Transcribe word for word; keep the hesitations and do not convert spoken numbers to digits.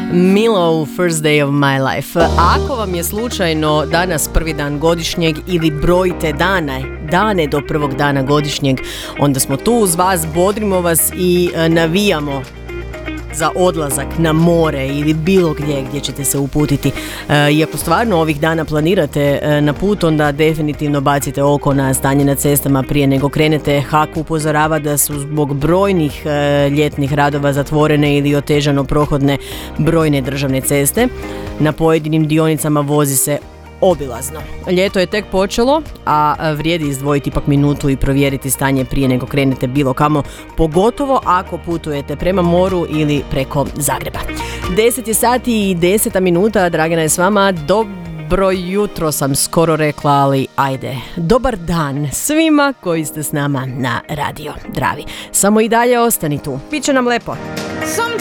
Milo, First Day of My Life. Ako vam je slučajno danas prvi dan godišnjeg ili brojite dane, dane do prvog dana godišnjeg, onda smo tu uz vas, bodrimo vas i navijamo za odlazak na more ili bilo gdje gdje ćete se uputiti. E, iako stvarno ovih dana planirate e, na put, onda definitivno bacite oko na stanje na cestama prije nego krenete. H A K upozorava da su zbog brojnih e, ljetnih radova zatvorene ili otežano prohodne brojne državne ceste. Na pojedinim dionicama vozi se obilazno. Ljeto je tek počelo, a vrijedi izdvojiti ipak minutu i provjeriti stanje prije nego krenete bilo kamo, pogotovo ako putujete prema moru ili preko Zagreba. deset je sati i deseta minuta, Dragana je s vama. Dobro jutro sam skoro rekla, ali ajde. Dobar dan svima koji ste s nama na Radio Dravi. Samo i dalje ostani tu. Biće nam lepo.